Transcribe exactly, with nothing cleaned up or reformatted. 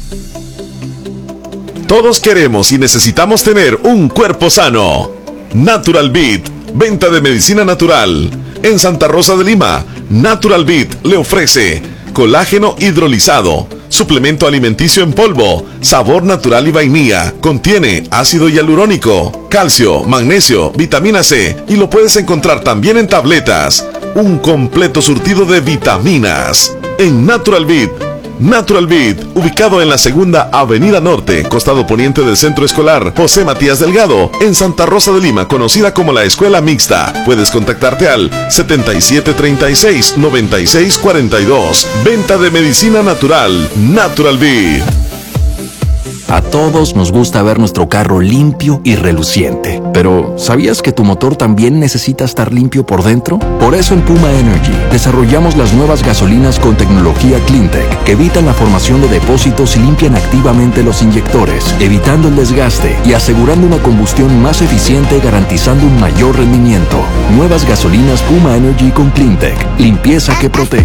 Todos queremos y necesitamos tener un cuerpo sano. Natural Beat, venta de medicina natural. En Santa Rosa de Lima, Natural Beat le ofrece colágeno hidrolizado, suplemento alimenticio en polvo, sabor natural y vainilla. Contiene ácido hialurónico, calcio, magnesio, vitamina C y lo puedes encontrar también en tabletas. Un completo surtido de vitaminas. En Natural Beat. Natural Beat, ubicado en la segunda Avenida Norte, costado poniente del Centro Escolar José Matías Delgado, en Santa Rosa de Lima, conocida como la Escuela Mixta. Puedes contactarte al setenta y siete treinta y seis, noventa y seis cuarenta y dos. Venta de medicina natural, Natural Beat. A todos nos gusta ver nuestro carro limpio y reluciente. Pero, ¿sabías que tu motor también necesita estar limpio por dentro? Por eso en Puma Energy desarrollamos las nuevas gasolinas con tecnología CleanTech que evitan la formación de depósitos y limpian activamente los inyectores, evitando el desgaste y asegurando una combustión más eficiente, garantizando un mayor rendimiento. Nuevas gasolinas Puma Energy con CleanTech. Limpieza que protege.